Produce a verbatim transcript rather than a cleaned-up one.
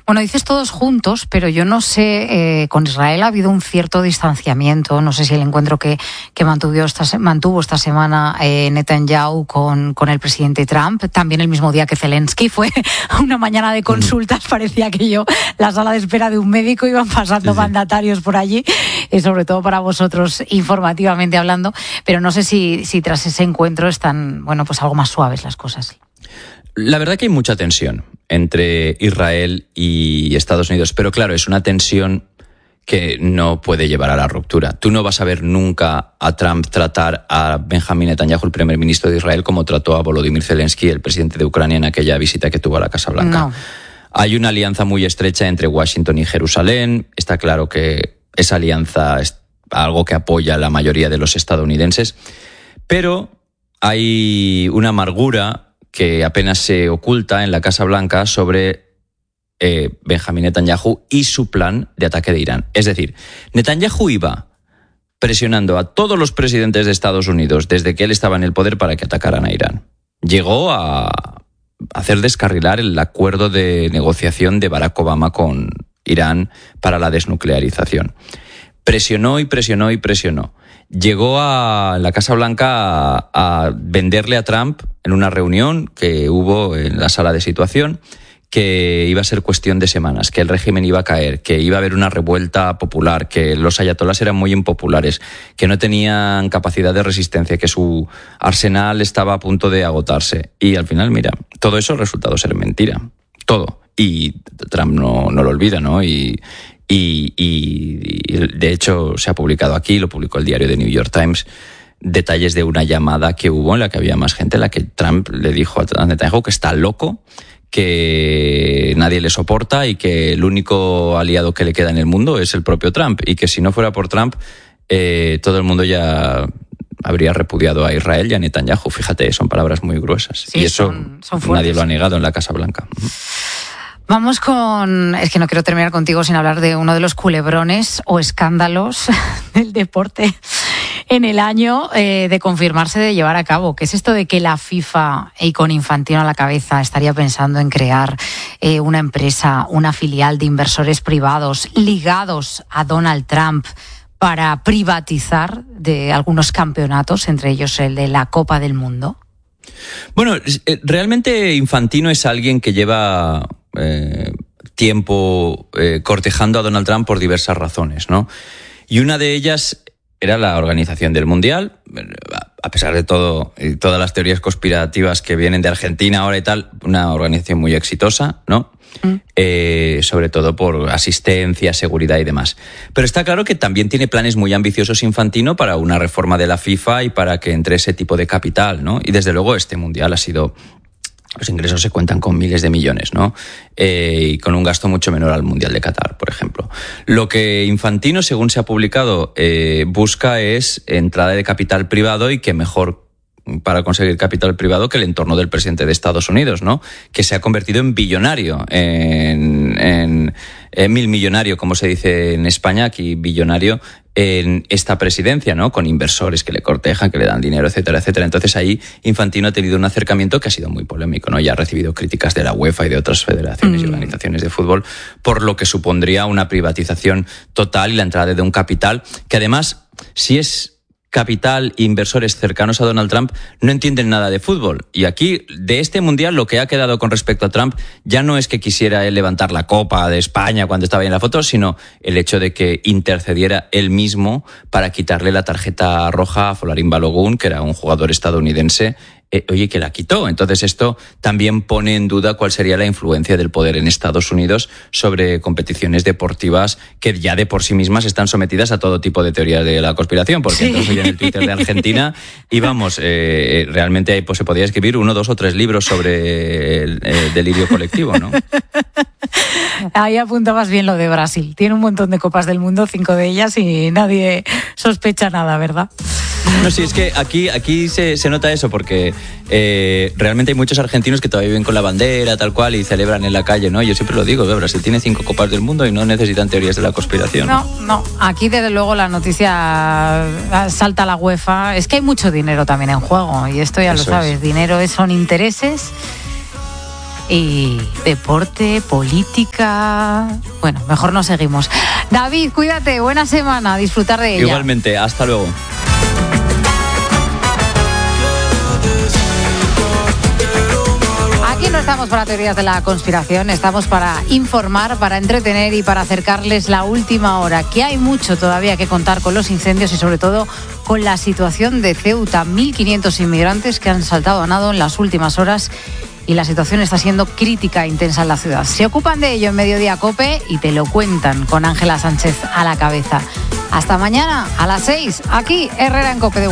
Bueno, dices todos juntos, pero yo no sé, eh, con Israel ha habido un cierto distanciamiento. No sé si el encuentro que, que mantuvo, esta, mantuvo esta semana eh, Netanyahu con, con el presidente Trump, también el mismo día que Zelensky, fue una mañana de consultas, parecía que yo, la sala de espera de un médico, iban pasando sí, sí. mandatarios por allí, eh, sobre todo para vosotros, informativamente hablando, pero no sé si, si tras ese encuentro están, bueno, pues algo más suaves las cosas. La verdad que hay mucha tensión entre Israel y Estados Unidos, pero claro, es una tensión que no puede llevar a la ruptura. Tú no vas a ver nunca a Trump tratar a Benjamin Netanyahu, el primer ministro de Israel, como trató a Volodymyr Zelensky, el presidente de Ucrania, en aquella visita que tuvo a la Casa Blanca. No. Hay una alianza muy estrecha entre Washington y Jerusalén. Está claro que esa alianza es algo que apoya a la mayoría de los estadounidenses, pero hay una amargura que apenas se oculta en la Casa Blanca sobre eh, Benjamin Netanyahu y su plan de ataque de Irán. Es decir, Netanyahu iba presionando a todos los presidentes de Estados Unidos desde que él estaba en el poder para que atacaran a Irán. Llegó a hacer descarrilar el acuerdo de negociación de Barack Obama con Irán para la desnuclearización. Presionó y presionó y presionó. Llegó a la Casa Blanca a, a venderle a Trump en una reunión que hubo en la sala de situación que iba a ser cuestión de semanas, que el régimen iba a caer, que iba a haber una revuelta popular, que los ayatolás eran muy impopulares, que no tenían capacidad de resistencia, que su arsenal estaba a punto de agotarse. Y al final, mira, todo eso ha resultado ser mentira. Todo. Y Trump no, no lo olvida, ¿no? Y... Y, y, y de hecho se ha publicado aquí, lo publicó el diario The New York Times, detalles de una llamada que hubo en la que había más gente, en la que Trump le dijo a Netanyahu que está loco, que nadie le soporta y que el único aliado que le queda en el mundo es el propio Trump, y que si no fuera por Trump eh, todo el mundo ya habría repudiado a Israel y a Netanyahu. Fíjate, son palabras muy gruesas. Sí, y eso son, son nadie lo ha negado en la Casa Blanca. Vamos con... Es que no quiero terminar contigo sin hablar de uno de los culebrones o escándalos del deporte en el año eh, de confirmarse, de llevar a cabo, que es esto de que la FIFA, y con Infantino a la cabeza, estaría pensando en crear eh, una empresa, una filial de inversores privados ligados a Donald Trump para privatizar de algunos campeonatos, entre ellos el de la Copa del Mundo. Bueno, realmente Infantino es alguien que lleva... Eh, tiempo eh, cortejando a Donald Trump por diversas razones, ¿no? Y una de ellas era la organización del Mundial, a pesar de todo, y todas las teorías conspirativas que vienen de Argentina ahora y tal, una organización muy exitosa, ¿no? Mm. Eh, sobre todo por asistencia, seguridad y demás. Pero está claro que también tiene planes muy ambiciosos Infantino para una reforma de la FIFA y para que entre ese tipo de capital, ¿no? Y desde luego este Mundial ha sido... Los ingresos se cuentan con miles de millones, ¿no? Eh, y con un gasto mucho menor al Mundial de Qatar, por ejemplo. Lo que Infantino, según se ha publicado, eh, busca es entrada de capital privado, y que mejor para conseguir capital privado que el entorno del presidente de Estados Unidos, ¿no? Que se ha convertido en billonario, en, en, en mil millonario, como se dice en España, aquí billonario, en esta presidencia, ¿no? Con inversores que le cortejan, que le dan dinero, etcétera, etcétera. Entonces ahí Infantino ha tenido un acercamiento que ha sido muy polémico, ¿no? Ya ha recibido críticas de la UEFA y de otras federaciones mm. y organizaciones de fútbol, por lo que supondría una privatización total y la entrada de un capital que, además, si es capital, inversores cercanos a Donald Trump, no entienden nada de fútbol. Y aquí, de este Mundial, lo que ha quedado con respecto a Trump ya no es que quisiera él levantar la Copa de España cuando estaba ahí en la foto, sino el hecho de que intercediera él mismo para quitarle la tarjeta roja a Folarin Balogun, que era un jugador estadounidense, eh, oye, que la quitó. Entonces esto también pone en duda cuál sería la influencia del poder en Estados Unidos sobre competiciones deportivas que ya de por sí mismas están sometidas a todo tipo de teorías de la conspiración, porque sí. Entonces hoy en el Twitter de Argentina y vamos, eh, realmente ahí pues, se podría escribir uno, dos o tres libros sobre el, el delirio colectivo, ¿no? Ahí apuntabas bien lo de Brasil. Tiene un montón de copas del mundo, cinco de ellas, y nadie sospecha nada, ¿verdad? No, sí, es que aquí, aquí se, se nota eso, porque eh, realmente hay muchos argentinos que todavía viven con la bandera, tal cual, y celebran en la calle, ¿no? Yo siempre lo digo, Brasil tiene cinco copas del mundo y no necesitan teorías de la conspiración. No, no, aquí desde luego la noticia salta a la UEFA. Es que hay mucho dinero también en juego, y esto ya eso lo sabes, es. Dinero es, son intereses y deporte, política. Bueno, mejor no seguimos. David, cuídate, buena semana, disfrutar de ella. Igualmente, hasta luego. Aquí no estamos para teorías de la conspiración, estamos para informar, para entretener y para acercarles la última hora, que hay mucho todavía que contar con los incendios y sobre todo con la situación de Ceuta. mil quinientos inmigrantes que han saltado a nado en las últimas horas y la situación está siendo crítica e intensa en la ciudad. Se ocupan de ello en Mediodía Cope y te lo cuentan con Ángela Sánchez a la cabeza. Hasta mañana a las seis, aquí Herrera en Cope de